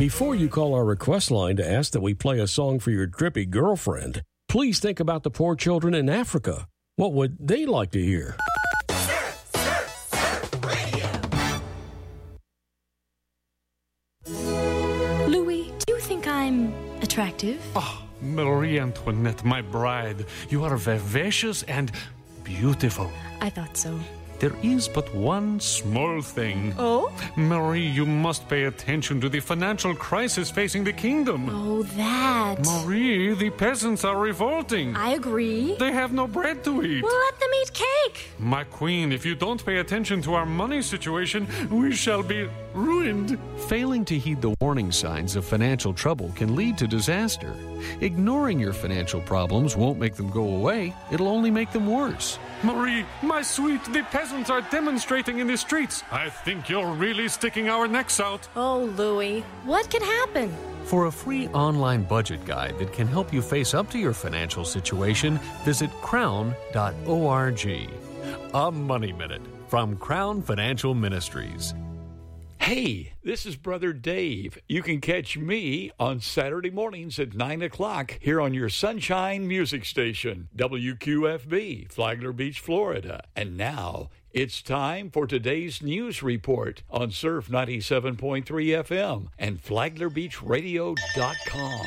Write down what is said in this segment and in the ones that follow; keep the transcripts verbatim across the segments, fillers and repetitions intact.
Before you call our request line to ask that we play a song for your drippy girlfriend, please think about the poor children in Africa. What would they like to hear? Surf, surf, surf radio. Louis, do you think I'm attractive? Oh, Marie Antoinette, my bride, you are vivacious and beautiful. I thought so. There is but one small thing. Oh? Marie, you must pay attention to the financial crisis facing the kingdom. Oh, that. Marie, the peasants are revolting. I agree. They have no bread to eat. Well, let them eat cake. My queen, if you don't pay attention to our money situation, we shall be ruined. Failing to heed the warning signs of financial trouble can lead to disaster. Ignoring your financial problems won't make them go away. It'll only make them worse. Marie, my sweet, the peasants are demonstrating in the streets. I think you're really sticking our necks out. Oh, Louis, what could happen? For a free online budget guide that can help you face up to your financial situation, visit crown dot org. A Money Minute from Crown Financial Ministries. Hey, this is Brother Dave. You can catch me on Saturday mornings at nine o'clock here on your Sunshine Music Station, W Q F B, Flagler Beach, Florida. And now it's time for today's news report on Surf ninety-seven point three F M and flagler beach radio dot com.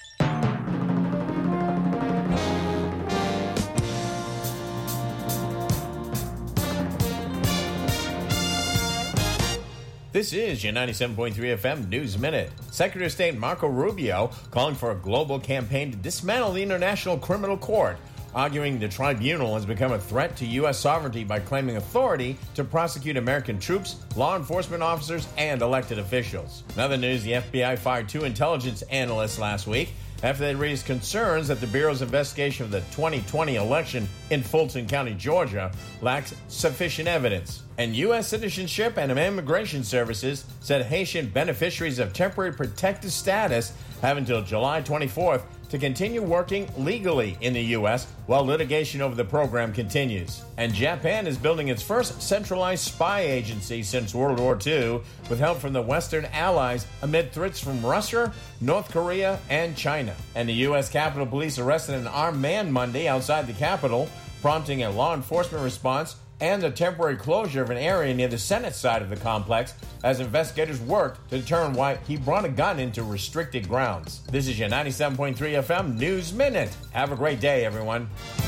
This is your ninety-seven point three F M News Minute. Secretary of State Marco Rubio calling for a global campaign to dismantle the International Criminal Court, arguing the tribunal has become a threat to U S sovereignty by claiming authority to prosecute American troops, law enforcement officers, and elected officials. In other news, the F B I fired two intelligence analysts last week after they raised concerns that the Bureau's investigation of the twenty twenty election in Fulton County, Georgia, lacks sufficient evidence. And U S Citizenship and Immigration Services said Haitian beneficiaries of temporary protected status have until July twenty-fourth to continue working legally in the U S while litigation over the program continues. And Japan is building its first centralized spy agency since World War Two with help from the Western allies amid threats from Russia, North Korea, and China. And the U S Capitol Police arrested an armed man Monday outside the Capitol, prompting a law enforcement response and the temporary closure of an area near the Senate side of the complex as investigators worked to determine why he brought a gun into restricted grounds. This is your ninety-seven point three F M News Minute. Have a great day, everyone.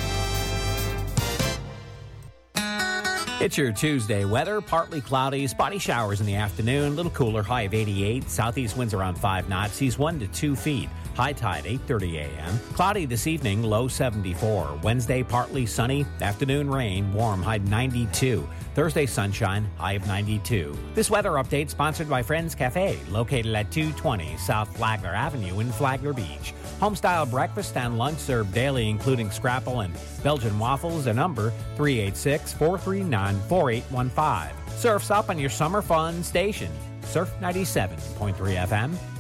It's your Tuesday weather. Partly cloudy, spotty showers in the afternoon. Little cooler, high of eighty-eight. Southeast winds around five knots. Seas one to two feet. High tide, eight thirty a.m. Cloudy this evening, low seventy-four. Wednesday, partly sunny. Afternoon rain, warm, high ninety-two. Thursday, sunshine, high of ninety-two. This weather update sponsored by Friends Cafe, located at two twenty South Flagler Avenue in Flagler Beach. Home-style breakfast and lunch served daily, including scrapple and Belgian waffles. A number, three eight six, four three nine, four eight one five. Surf's up on your summer fun station. Surf ninety-seven point three F M.